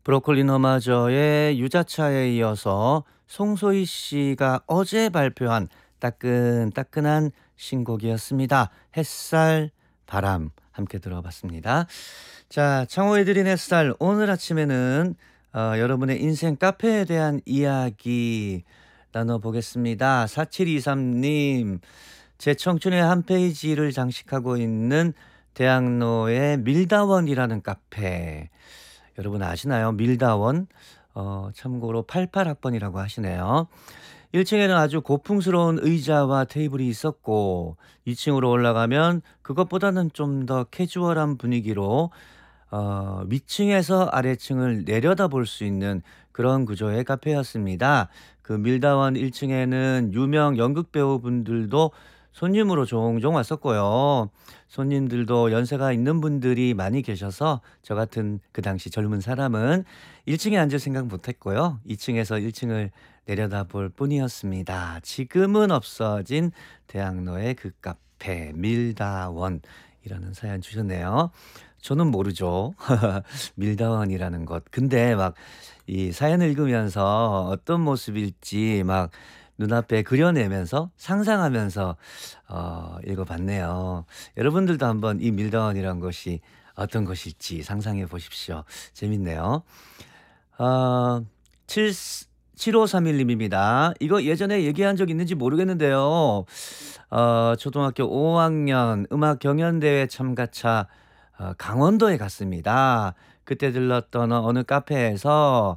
브로콜리 너마저의 유자차에 이어서 송소희 씨가 어제 발표한 따끈따끈한 신곡이었습니다. 햇살, 바람 함께 들어봤습니다. 자, 창호의 드린 햇살 오늘 아침에는 여러분의 인생 카페에 대한 이야기 나눠보겠습니다. 4723님, 제 청춘의 한 페이지를 장식하고 있는 대학로의 밀다원이라는 카페. 여러분 아시나요? 밀다원. 참고로 88학번이라고 하시네요. 1층에는 아주 고풍스러운 의자와 테이블이 있었고 2층으로 올라가면 그것보다는 좀 더 캐주얼한 분위기로 위층에서 아래층을 내려다볼 수 있는 그런 구조의 카페였습니다. 그 밀다원 1층에는 유명 연극 배우분들도 손님으로 종종 왔었고요. 손님들도 연세가 있는 분들이 많이 계셔서 저 같은 그 당시 젊은 사람은 1층에 앉을 생각 못 했고요. 2층에서 1층을 내려다볼 뿐이었습니다. 지금은 없어진 대학로의 그 카페 밀다원이라는 사연 주셨네요. 저는 모르죠. 밀다원이라는 것. 근데 막 이 사연을 읽으면서 어떤 모습일지 막 눈앞에 그려내면서 상상하면서 읽어봤네요. 여러분들도 한번 이 밀다원이란 것이 어떤 것일지 상상해 보십시오. 재밌네요. 어, 7, 7531님입니다. 이거 예전에 얘기한 적 있는지 모르겠는데요. 초등학교 5학년 음악 경연대회 참가차 강원도에 갔습니다. 그때 들렀던 어느 카페에서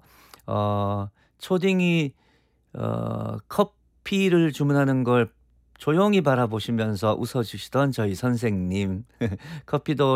초딩이 커피를 주문하는 걸 조용히 바라보시면서 웃어주시던 저희 선생님. 커피도